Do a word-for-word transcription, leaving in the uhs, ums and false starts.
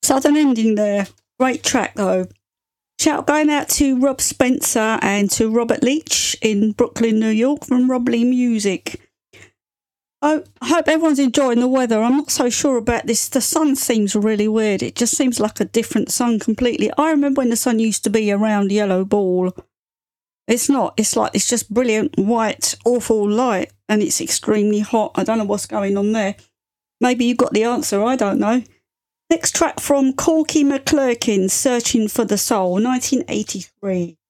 Southern ending there. Great track though. Shout going out to Rob Spencer and to Robert Leach in Brooklyn, New York from Rob Lee Music. I hope everyone's enjoying the weather. I'm not so sure about this. The sun seems really weird. It just seems like a different sun completely. I remember when the sun used to be a round yellow ball. It's not. It's like it's just brilliant white, awful light, and it's extremely hot. I don't know what's going on there. Maybe you got the answer. I don't know. Next track from Corky McClurkin, Searching for the Soul, nineteen eighty-three.